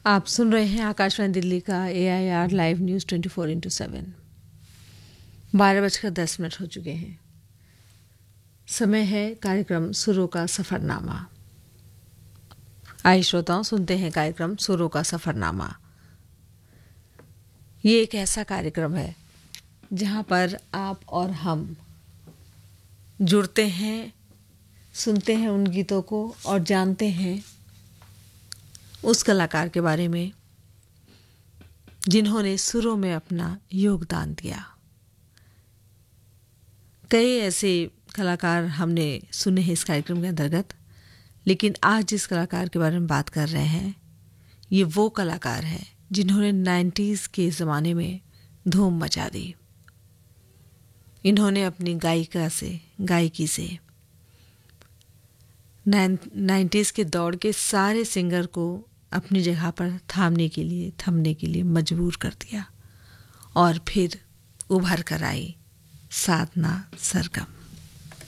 आप सुन रहे हैं आकाशवाणी दिल्ली का AIR लाइव न्यूज़ 24/7। 12:10 हो चुके हैं। समय है कार्यक्रम सुरों का सफरनामा। आइए श्रोताओं, सुनते हैं कार्यक्रम सुरों का सफरनामा। ये एक ऐसा कार्यक्रम है जहाँ पर आप और हम जुड़ते हैं, सुनते हैं उन गीतों को और जानते हैं उस कलाकार के बारे में जिन्होंने सुरों में अपना योगदान दिया। कई ऐसे कलाकार हमने सुने हैं इस कार्यक्रम के अंतर्गत, लेकिन आज जिस कलाकार के बारे में बात कर रहे हैं ये वो कलाकार हैं जिन्होंने 90s के ज़माने में धूम मचा दी। इन्होंने अपनी गायकी से 90s के दौड़ के सारे सिंगर को अपनी जगह पर थमने के लिए मजबूर कर दिया और फिर उभर कर आई साधना सरगम।